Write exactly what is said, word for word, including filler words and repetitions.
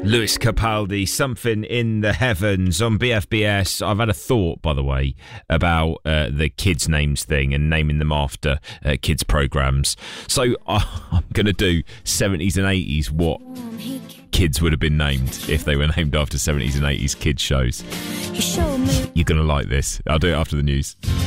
Lewis Capaldi, Something in the Heavens on B F B S. I've had a thought, by the way, about uh, the kids' names thing and naming them after uh, kids' programmes. So uh, I'm going to do seventies and eighties, what kids would have been named if they were named after seventies and eighties kids shows. You're going to like this. I'll do it after the news.